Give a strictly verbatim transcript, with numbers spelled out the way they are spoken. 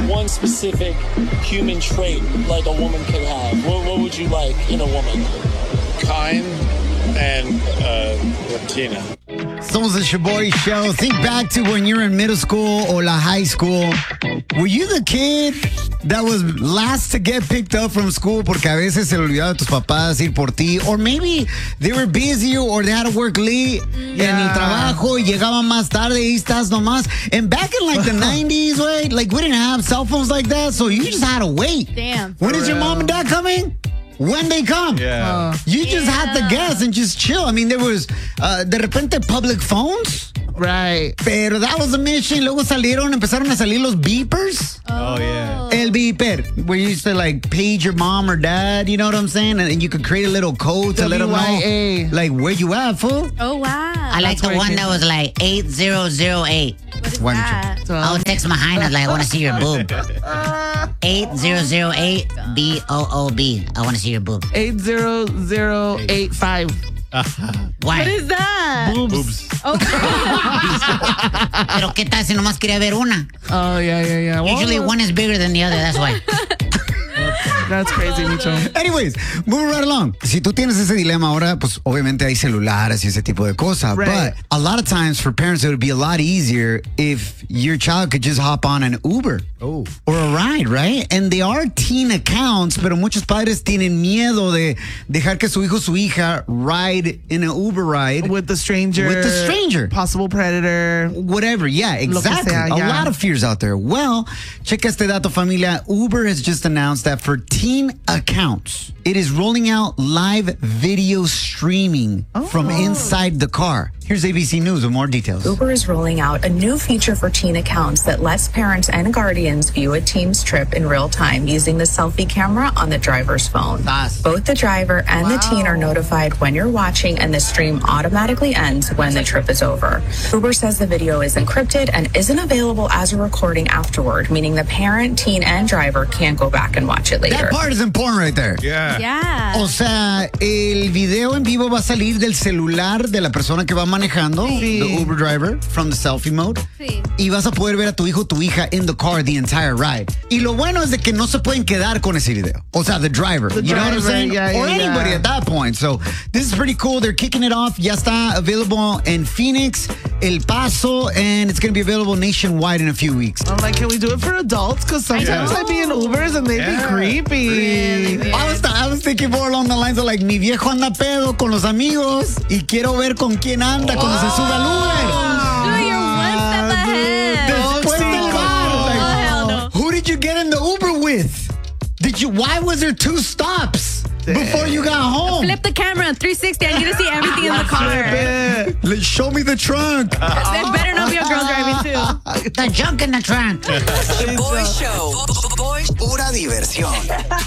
one specific human trait like a woman could have, what, what would you like in a woman? Kind and uh, Latina. Somos the Shaboy Show. Think back to when you were in middle school or la high school. Were you the kid that was last to get picked up from school porque a veces se le olvidaba a tus papás ir por ti? Or maybe they were busy or they had to work late yeah. en el trabajo y llegaban más tarde y estás nomás. And back in like the nineties, right? Like we didn't have cell phones like that, so you just had to wait. Damn. When is your mom and dad coming? When they come. Yeah. You just yeah. had to guess and just chill. I mean, there was, uh, de repente, public phones. Right. Pero that was a mission. Luego salieron, empezaron a salir los beepers. Oh, yeah. El beeper, where you used to like page your mom or dad, you know what I'm saying? And you could create a little code to let them know, like, where you at, fool? Oh, wow. I like the one that was like eight zero zero eight. What is Why don't that? you- I would text Mahina like, I want to see your boob. eight zero zero eight B O O B. I want to see your boob. eight zero zero eight five. Why? What is that? Boobs. Oh, Pero qué tal si nomás quería ver una? Oh, yeah, yeah, yeah. Usually Well, one is bigger than the other, that's why. That's crazy, Micho. Anyways, moving right along. Si tú tienes ese dilema ahora, pues obviamente hay celulares y ese tipo de cosas. Right. But a lot of times for parents, it would be a lot easier if your child could just hop on an Uber. Oh. Or a ride, right? And they are teen accounts, pero muchos padres tienen miedo de dejar que su hijo o su hija ride in an Uber ride. With the stranger. With the stranger. Possible predator. Whatever, yeah, exactly. sea, a yeah. lot of fears out there. Well, checa este dato, familia. Uber has just announced that for teen accounts, it is rolling out live video streaming Oh. from inside the car. Here's A B C News with more details. Uber is rolling out a new feature for teen accounts that lets parents and guardians view a teen's trip in real time using the selfie camera on the driver's phone. Nice. Both the driver and the teen are notified when you're watching, and the stream automatically ends when the trip is over. Uber says the video is encrypted and isn't available as a recording afterward, meaning the parent, teen, and driver can't go back and watch it later. That part is important right there. Yeah. yeah. O sea, el video en vivo va a salir del celular de la persona que va manejando, Sí. the Uber driver, from the selfie mode. Sí. Y vas a poder ver a tu hijo o tu hija in the car the entire ride. Y lo bueno es de que no se pueden quedar con ese video. O sea, the driver. The you know what I'm driver, saying? yeah, or yeah, anybody yeah. at that point. So this is pretty cool. They're kicking it off. Ya está available in Phoenix, El Paso, and it's going to be available nationwide in a few weeks. I'm like, can we do it for adults? Because sometimes I, be in Ubers and they Yeah. be creepy. Really? I was, I was thinking more along the lines of like, mi viejo anda pedo con los amigos y quiero ver con quién anda cuando se sube al Uber. Dude, you're one step ahead. Después del bar. Oh, Like, hell no. who did you get in the Uber with? Did you? Why was there two stops before you got home? Flip the camera three sixty. I need to see everything in the car. Like, show me the trunk. There better not be a girl driving too. The junk in the trunk. The Boy Show. Boy. Pura diversión.